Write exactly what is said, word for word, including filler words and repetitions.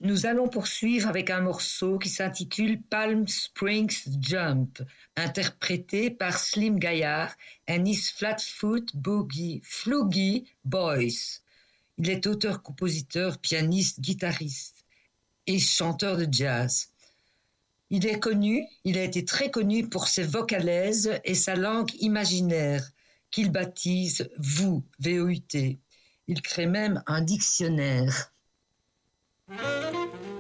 Nous allons poursuivre avec un morceau qui s'intitule Palm Springs Jump, interprété par Slim Gaillard and his Flatfoot Boogie Floogie Boys. Il est auteur, compositeur, pianiste, guitariste et chanteur de jazz. Il est connu, il a été très connu pour ses vocalaises et sa langue imaginaire qu'il baptise vous, V O U T. Il crée même un dictionnaire. Thank you.